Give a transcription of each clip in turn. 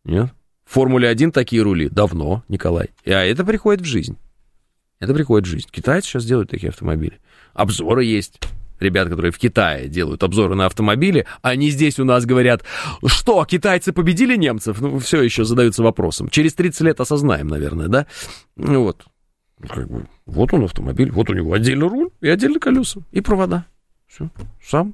Нет? В Формуле-1 такие рули давно, Николай. А это приходит в жизнь. Это приходит в жизнь. Китайцы сейчас делают такие автомобили. Обзоры есть. Ребята, которые в Китае делают обзоры на автомобили, они здесь у нас говорят, что, китайцы победили немцев? Ну, все еще задаются вопросом. Через 30 лет осознаем, наверное, да? Ну, вот. Вот он автомобиль, вот у него отдельный руль и отдельные колеса, и провода. Все, сам.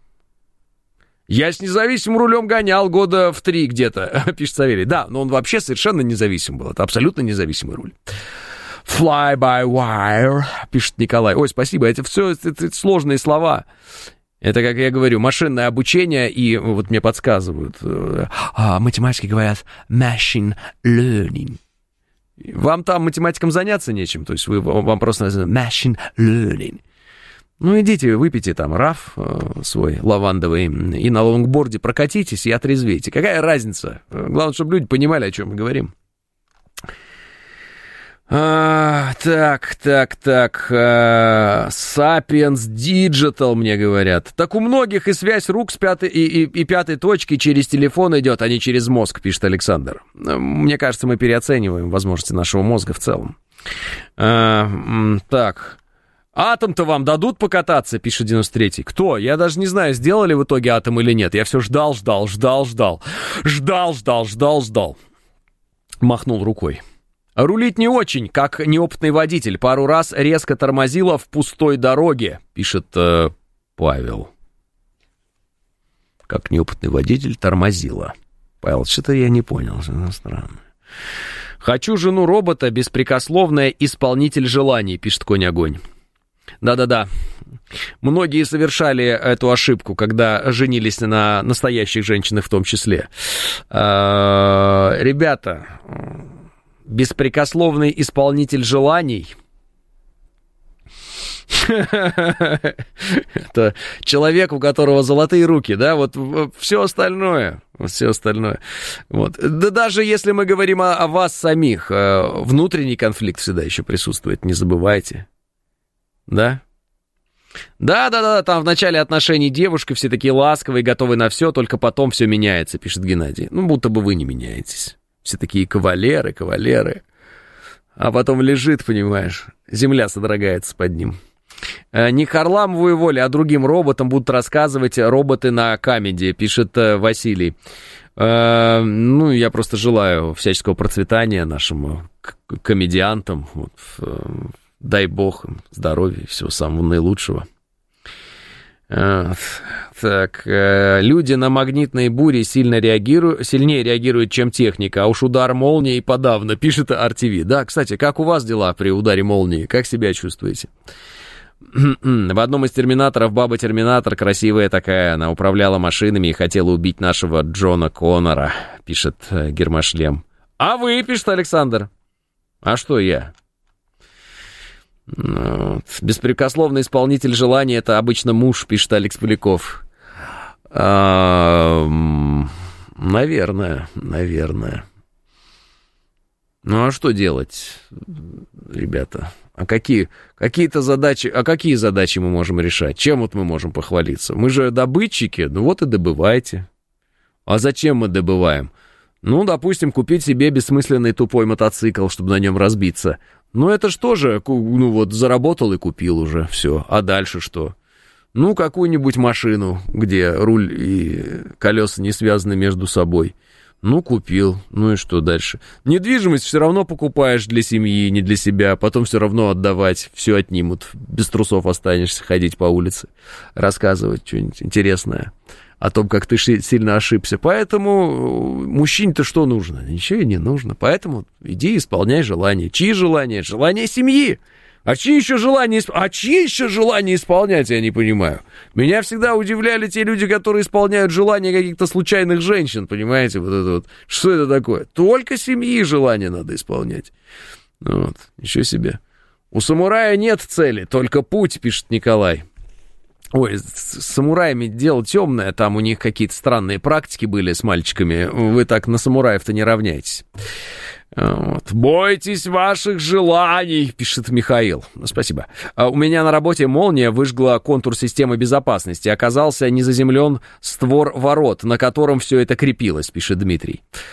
Я с независимым рулем гонял года в 3 где-то, пишет Савелий. Да, но он вообще совершенно независим был. Это абсолютно независимый руль. Fly-by-wire, пишет Николай. Ой, спасибо, это все это сложные слова. Это, как я говорю, машинное обучение, и вот мне подсказывают. Математики говорят machine learning. Вам там математикам заняться нечем, то есть вам просто называют machine learning. Ну, идите, выпейте там раф свой лавандовый и на лонгборде прокатитесь и отрезвейте. Какая разница? Главное, чтобы люди понимали, о чем мы говорим. Так. Sapiens Digital, мне говорят. Так у многих и связь рук с пятой точки через телефон идет, а не через мозг, пишет Александр. Мне кажется, мы переоцениваем возможности нашего мозга в целом. Так. Атом-то вам дадут покататься, пишет 93-й. Кто? Я даже не знаю, сделали в итоге атом или нет. Я все ждал. Махнул рукой. Рулить не очень, как неопытный водитель. Пару раз резко тормозило в пустой дороге, пишет Павел. Как неопытный водитель тормозило. Павел, что-то я не понял, странно. Хочу жену-робота, беспрекословная исполнитель желаний, пишет Конь-огонь. Да-да-да. Многие совершали эту ошибку, когда женились на настоящих женщинах в том числе. Ребята... Беспрекословный исполнитель желаний. Это человек, у которого золотые руки, да, вот все остальное. Вот. Да даже если мы говорим о вас самих, внутренний конфликт всегда еще присутствует, не забывайте. Да? Да, там в начале отношений девушка, все такие ласковые, готовы на все, только потом все меняется, пишет Геннадий. Ну, будто бы вы не меняетесь. Все такие кавалеры. А потом лежит, понимаешь, земля содрогается под ним. Не Харламовой воле, а другим роботам будут рассказывать роботы на камеди, пишет Василий. Ну, я просто желаю всяческого процветания нашим комедиантам. Вот, дай бог им здоровья и всего самого наилучшего. Так, люди на магнитные бури сильнее реагируют, чем техника, а уж удар молнии подавно, пишет RTV. Да, кстати, как у вас дела при ударе молнии? Как себя чувствуете? В одном из терминаторов баба-терминатор, красивая такая, она управляла машинами и хотела убить нашего Джона Коннора, пишет Гермошлем. А вы, пишет Александр. А что я? Беспрекословный исполнитель желаний — это обычно муж, пишет Алекс Поляков. Наверное. Ну а что делать, ребята? Какие задачи мы можем решать? Чем вот мы можем похвалиться? Мы же добытчики, ну вот и добывайте. А зачем мы добываем? Ну, допустим, купить себе бессмысленный тупой мотоцикл, чтобы на нем разбиться. Ну, это ж тоже, ну вот, заработал и купил уже, все. А дальше что? Ну, какую-нибудь машину, где руль и колеса не связаны между собой. Ну, купил. Ну и что дальше? Недвижимость все равно покупаешь для семьи, не для себя. Потом все равно отдавать, все отнимут. Без трусов останешься ходить по улице, рассказывать что-нибудь интересное о том, как ты сильно ошибся. Поэтому мужчине-то что нужно? Ничего и не нужно. Поэтому иди исполняй желания. Чьи желания? Желания семьи. А чьи еще желания исполнять, я не понимаю. Меня всегда удивляли те люди, которые исполняют желания каких-то случайных женщин, понимаете? Вот это вот. Что это такое? Только семьи желания надо исполнять. Вот, ничего себе. У самурая нет цели, только путь, пишет Николай. Ой, с самураями дело темное, там у них какие-то странные практики были с мальчиками. Вы так на самураев-то не равняйтесь. Вот. «Бойтесь ваших желаний», пишет Михаил. Спасибо. У меня на работе молния выжгла контур системы безопасности. Оказался незаземлен створ ворот, на котором все это крепилось, пишет Дмитрий.